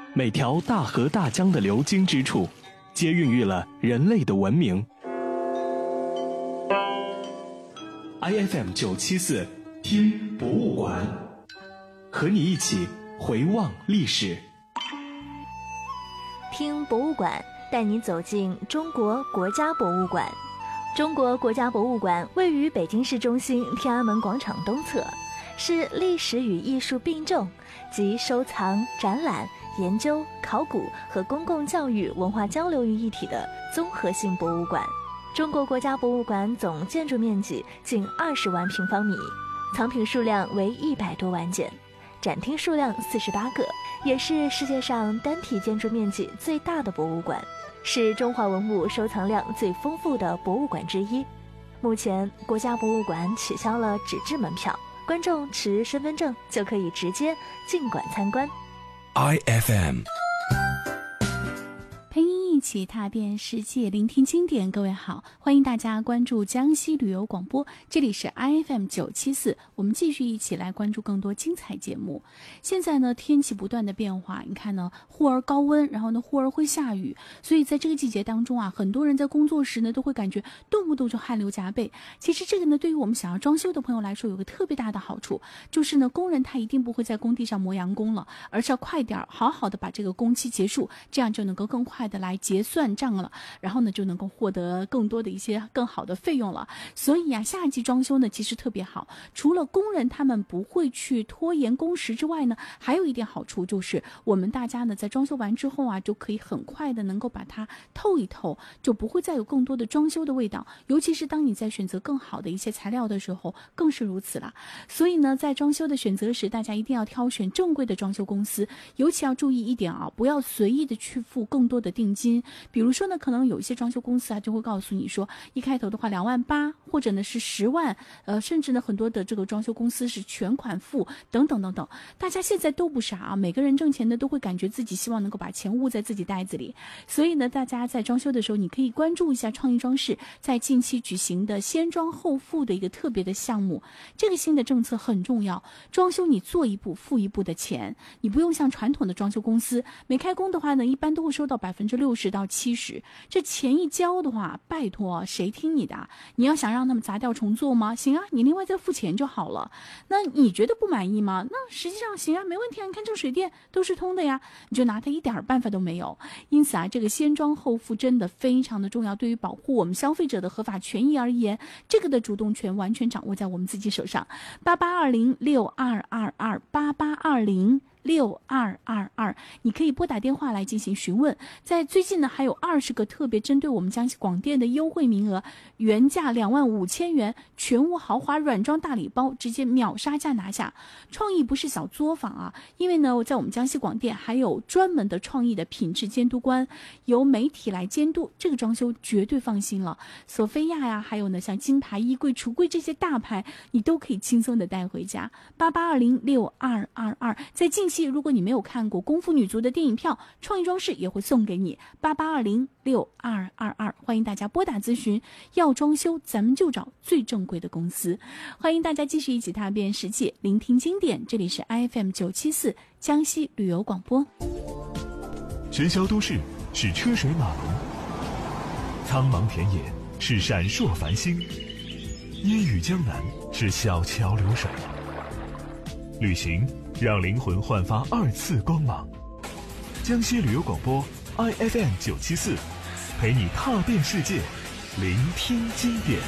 每条大河大江的流经之处，皆孕育了人类的文明。IFM 974听博物馆，和你一起回望历史。 听博物馆，带你走进中国国家博物馆。中国国家博物馆位于北京市中心天安门广场东侧，是历史与艺术并重，集收藏、展览、研究、考古和公共教育文化交流于一体的综合性博物馆。中国国家博物馆总建筑面积近20万平方米，藏品数量为100多万件，展厅数量48个，也是世界上单体建筑面积最大的博物馆，是中华文物收藏量最丰富的博物馆之一。目前，国家博物馆取消了纸质门票，观众持身份证就可以直接进馆参观。 IFM 陪您一起踏遍世界，聆听经典。各位好，欢迎大家关注江西旅游广播，这里是 IFM 974，我们继续一起来关注更多精彩节目。现在呢，天气不断的变化，你看呢，忽而高温，然后呢，忽而会下雨，所以在这个季节当中啊，很多人在工作时呢，都会感觉动不动就汗流浃背。其实这个呢，对于我们想要装修的朋友来说，有个特别大的好处，就是呢，工人他一定不会在工地上磨洋工了，而是要快点好好的把这个工期结束，这样就能够更快的来结算账了，然后呢就能够获得更多的一些更好的费用了。所以啊，夏季装修呢其实特别好，除了工人他们不会去拖延工时之外呢，还有一点好处就是我们大家呢在装修完之后啊，就可以很快的能够把它透一透，就不会再有更多的装修的味道，尤其是当你在选择更好的一些材料的时候更是如此了。所以呢，在装修的选择时，大家一定要挑选正规的装修公司，尤其要注意一点啊，不要随意的去付更多的定金。比如说呢，可能有一些装修公司啊，就会告诉你说，一开头的话2万8，或者呢是10万，甚至呢很多的这个装修公司是全款付，等等等等。大家现在都不傻啊，每个人挣钱呢都会感觉自己希望能够把钱捂在自己袋子里。所以呢，大家在装修的时候，你可以关注一下创意装饰在近期举行的先装后付的一个特别的项目。这个新的政策很重要，装修你做一步付一步的钱，你不用像传统的装修公司，每开工的话呢，一般都会收到60%到70%，这钱一交的话，拜托谁听你的？你要想让他们砸掉重做吗？行啊，你另外再付钱就好了。那你觉得不满意吗？那实际上行啊，没问题啊，你看这个水电都是通的呀，你就拿它一点办法都没有。因此啊，这个先装后付真的非常的重要，对于保护我们消费者的合法权益而言，这个的主动权完全掌握在我们自己手上。88206222，88206222，你可以拨打电话来进行询问。在最近呢，还有20个特别针对我们江西广电的优惠名额，原价25000元全屋豪华软装大礼包，直接秒杀价拿下。创意不是小作坊啊，因为呢，在我们江西广电还有专门的创意的品质监督官，由媒体来监督，这个装修绝对放心了。索菲亚呀，还有呢像金牌衣柜、橱柜这些大牌，你都可以轻松的带回家。88206222，在近期如果你没有看过功夫女足的电影票，创意装饰也会送给你。88206222，欢迎大家拨打咨询。要装修，咱们就找最正规的公司。欢迎大家继续一起踏遍世界，聆听经典。这里是 IFM 974江西旅游广播。 喧嚣都市是车水马龙，苍茫田野是闪烁繁星，烟雨江南是小桥流水。旅行让灵魂焕发2次光芒。江西旅游广播 IFM 974，陪你踏遍世界，聆听经典。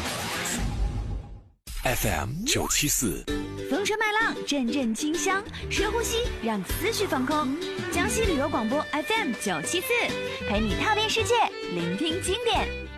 FM 974， 风吹麦浪，阵阵清香，深呼吸，让思绪放空。江西旅游广播 FM 974，陪你踏遍世界，聆听经典。